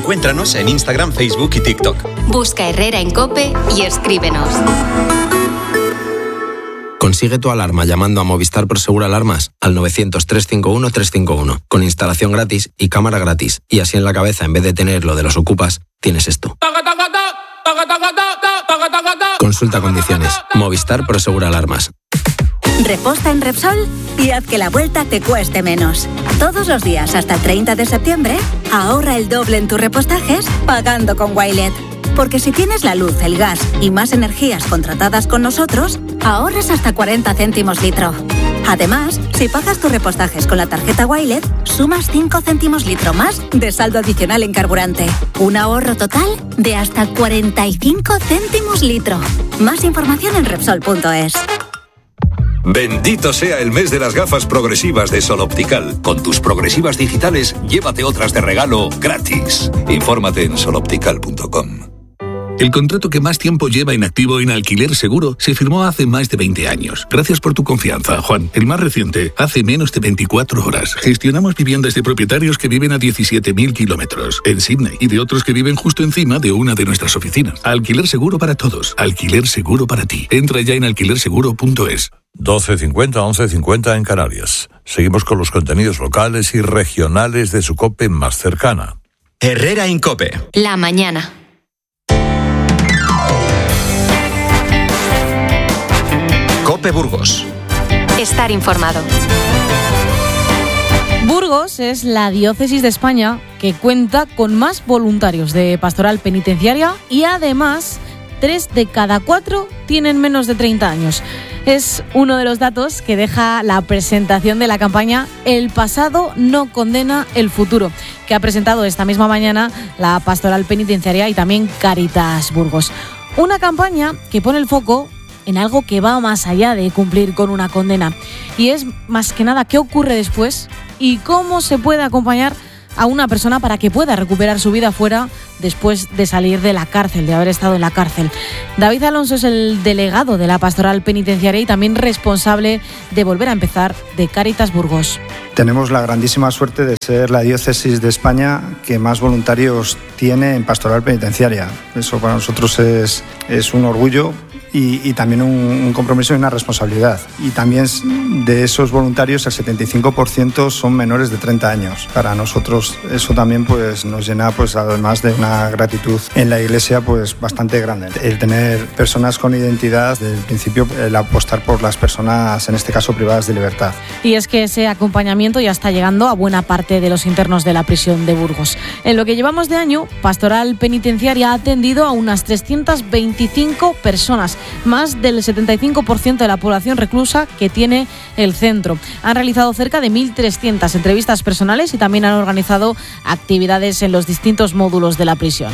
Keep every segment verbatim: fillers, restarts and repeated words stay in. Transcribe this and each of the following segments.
Encuéntranos en Instagram, Facebook y TikTok. Busca Herrera en COPE y escríbenos. Consigue tu alarma llamando a Movistar Prosegur Alarmas al novecientos, trescientos cincuenta y uno, trescientos cincuenta y uno, con instalación gratis y cámara gratis. Y así en la cabeza, en vez de tener lo de los ocupas, tienes esto. Consulta condiciones. Movistar Prosegur Alarmas. Reposta en Repsol y haz que la vuelta te cueste menos. Todos los días hasta el treinta de septiembre, ahorra el doble en tus repostajes pagando con Wilet. Porque si tienes la luz, el gas y más energías contratadas con nosotros, ahorras hasta cuarenta céntimos litro. Además, si pagas tus repostajes con la tarjeta Wilet, sumas cinco céntimos litro más de saldo adicional en carburante. Un ahorro total de hasta cuarenta y cinco céntimos litro. Más información en Repsol punto es. Bendito sea el mes de las gafas progresivas de Sol Optical. Con tus progresivas digitales, llévate otras de regalo gratis. Infórmate en sol optical punto com. El contrato que más tiempo lleva inactivo en Alquiler Seguro se firmó hace más de veinte años. Gracias por tu confianza, Juan. El más reciente, hace menos de veinticuatro horas. Gestionamos viviendas de propietarios que viven a diecisiete mil kilómetros en Sydney y de otros que viven justo encima de una de nuestras oficinas. Alquiler Seguro para todos. Alquiler Seguro para ti. Entra ya en alquiler seguro punto es. doce cincuenta, once cincuenta en Canarias. Seguimos con los contenidos locales y regionales de su COPE más cercana. Herrera en COPE. La mañana. COPE Burgos. Estar informado. Burgos es la diócesis de España que cuenta con más voluntarios de pastoral penitenciaria y además tres de cada cuatro tienen menos de treinta años. Es uno de los datos que deja la presentación de la campaña El pasado no condena el futuro, que ha presentado esta misma mañana la pastoral penitenciaria y también Cáritas Burgos. Una campaña que pone el foco en algo que va más allá de cumplir con una condena. Y es más que nada qué ocurre después y cómo se puede acompañar a una persona para que pueda recuperar su vida fuera después de salir de la cárcel, de haber estado en la cárcel. David Alonso es el delegado de la pastoral penitenciaria y también responsable de Volver a Empezar de Cáritas Burgos. Tenemos la grandísima suerte de ser la diócesis de España que más voluntarios tiene en pastoral penitenciaria. Eso para nosotros es, es un orgullo y, y también un, un compromiso y una responsabilidad. Y también de esos voluntarios el setenta y cinco por ciento son menores de treinta años. Para nosotros eso también pues, nos llena, pues, además de una gratitud en la Iglesia pues, bastante grande. El tener personas con identidad, desde el principio el apostar por las personas, en este caso privadas de libertad. Y es que ese acompañamiento ya está llegando a buena parte de los internos de la prisión de Burgos. En lo que llevamos de año, Pastoral Penitenciaria ha atendido a unas trescientas veinticinco personas, más del setenta y cinco por ciento de la población reclusa que tiene el centro. Han realizado cerca de mil trescientas entrevistas personales y también han organizado actividades en los distintos módulos de la prisión.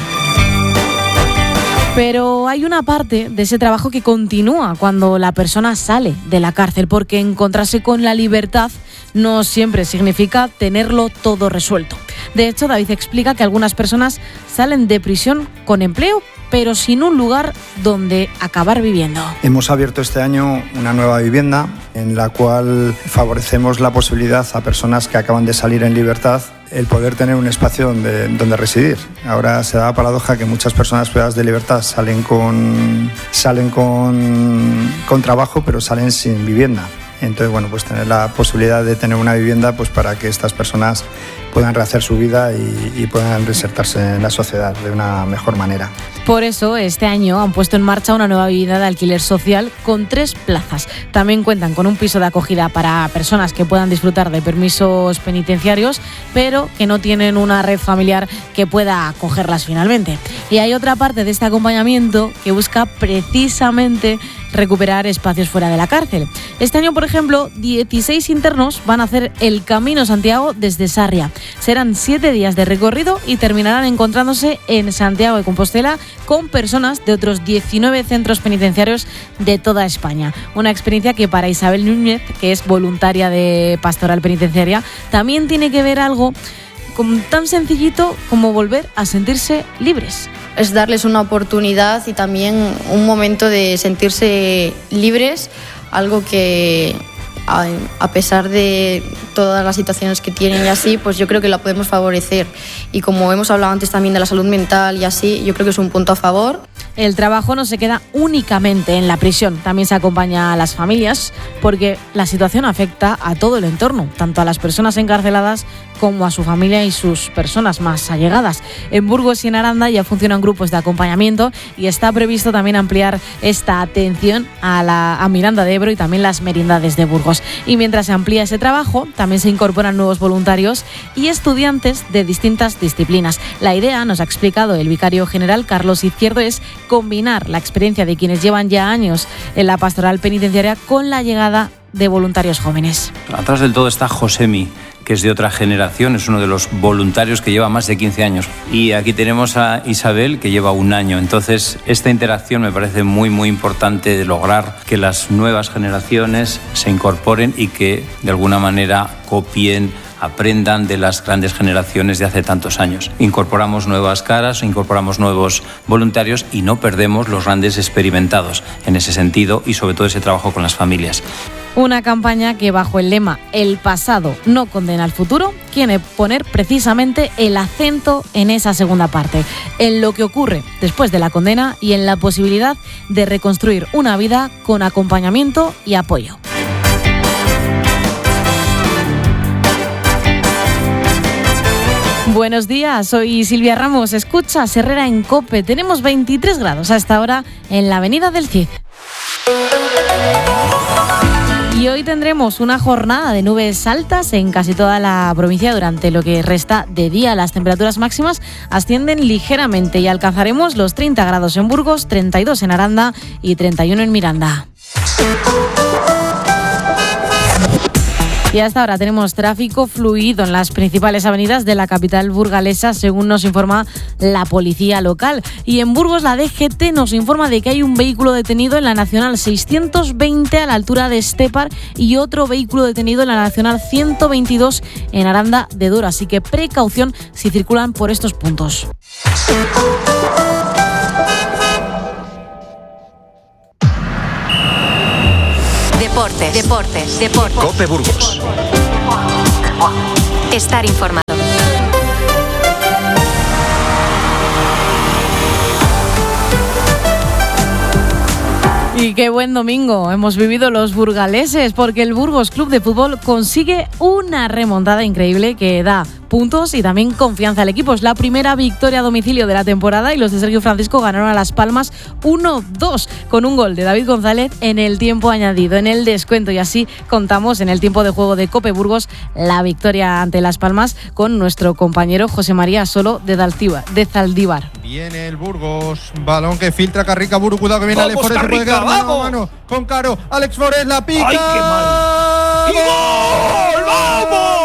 Pero hay una parte de ese trabajo que continúa cuando la persona sale de la cárcel, porque encontrarse con la libertad no siempre significa tenerlo todo resuelto. De hecho, David explica que algunas personas salen de prisión con empleo, pero sin un lugar donde acabar viviendo. Hemos abierto este año una nueva vivienda en la cual favorecemos la posibilidad a personas que acaban de salir en libertad el poder tener un espacio donde, donde residir. Ahora se da la paradoja que muchas personas privadas de libertad salen con, salen con, con trabajo, pero salen sin vivienda. Entonces, bueno, pues tener la posibilidad de tener una vivienda pues para que estas personas puedan rehacer su vida y, y puedan reinsertarse en la sociedad de una mejor manera. Por eso, este año han puesto en marcha una nueva vivienda de alquiler social con tres plazas. También cuentan con un piso de acogida para personas que puedan disfrutar de permisos penitenciarios, pero que no tienen una red familiar que pueda acogerlas finalmente. Y hay otra parte de este acompañamiento que busca precisamente recuperar espacios fuera de la cárcel. Este año, por ejemplo, dieciséis internos van a hacer el Camino Santiago desde Sarria. Serán siete días de recorrido y terminarán encontrándose en Santiago de Compostela con personas de otros diecinueve centros penitenciarios de toda España. Una experiencia que para Isabel Núñez, que es voluntaria de Pastoral Penitenciaria, también tiene que ver algo con tan sencillito como volver a sentirse libres. Es darles una oportunidad y también un momento de sentirse libres, algo que a, a pesar de todas las situaciones que tienen y así, pues yo creo que la podemos favorecer. Y como hemos hablado antes también de la salud mental y así, yo creo que es un punto a favor. El trabajo no se queda únicamente en la prisión, también se acompaña a las familias, porque la situación afecta a todo el entorno, tanto a las personas encarceladas como a su familia y sus personas más allegadas. En Burgos y en Aranda ya funcionan grupos de acompañamiento y está previsto también ampliar esta atención a, la, a Miranda de Ebro y también las merindades de Burgos. Y mientras se amplía ese trabajo, también se incorporan nuevos voluntarios y estudiantes de distintas disciplinas. La idea, nos ha explicado el vicario general Carlos Izquierdo, es combinar la experiencia de quienes llevan ya años en la pastoral penitenciaria con la llegada de voluntarios jóvenes. Atrás del todo está Josemi, que es de otra generación, es uno de los voluntarios que lleva más de quince años. Y aquí tenemos a Isabel, que lleva un año. Entonces, esta interacción me parece muy, muy importante de lograr que las nuevas generaciones se incorporen y que, de alguna manera, copien, aprendan de las grandes generaciones de hace tantos años. Incorporamos nuevas caras, incorporamos nuevos voluntarios y no perdemos los grandes experimentados en ese sentido y sobre todo ese trabajo con las familias. Una campaña que bajo el lema "El pasado no condena al futuro" quiere poner precisamente el acento en esa segunda parte, en lo que ocurre después de la condena y en la posibilidad de reconstruir una vida con acompañamiento y apoyo. Buenos días, soy Silvia Ramos. Escucha Herrera en COPE. Tenemos veintitrés grados a esta hora en la avenida del Cid. Y hoy tendremos una jornada de nubes altas en casi toda la provincia durante lo que resta de día. Las temperaturas máximas ascienden ligeramente y alcanzaremos los treinta grados en Burgos, treinta y dos en Aranda y treinta y uno en Miranda. Y hasta ahora tenemos tráfico fluido en las principales avenidas de la capital burgalesa, según nos informa la policía local. Y en Burgos la D G T nos informa de que hay un vehículo detenido en la Nacional seiscientos veinte a la altura de Estepar y otro vehículo detenido en la Nacional ciento veintidós en Aranda de Duero. Así que precaución si circulan por estos puntos. Deportes, deportes, deportes. COPE Burgos. Estar informado. Y qué buen domingo hemos vivido los burgaleses, porque el Burgos Club de Fútbol consigue una remontada increíble que da puntos y también confianza al equipo. Es la primera victoria a domicilio de la temporada y los de Sergio Francisco ganaron a Las Palmas uno dos con un gol de David González en el tiempo añadido, en el descuento, y así contamos en el tiempo de juego de COPE Burgos la victoria ante Las Palmas con nuestro compañero José María Solo de, Dalciba, de Zaldívar. Viene el Burgos, balón que filtra Carrica Buru, cuidado que viene Alex Forés, se puede quedar mano a mano con Caro, Alex Forés la pica. ¡Ay, qué mal! ¡Y gol! ¡Vamos!